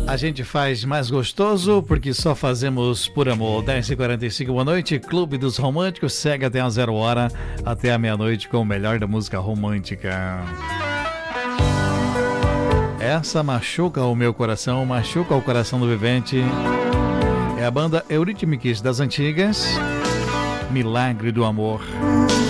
A gente faz mais gostoso porque só fazemos por amor. 10h45, boa noite. Clube dos Românticos segue até a 0 hora, até a meia-noite com o melhor da música romântica. Essa machuca o meu coração, machuca o coração do vivente. É a banda Eurythmics das antigas, Milagre do Amor.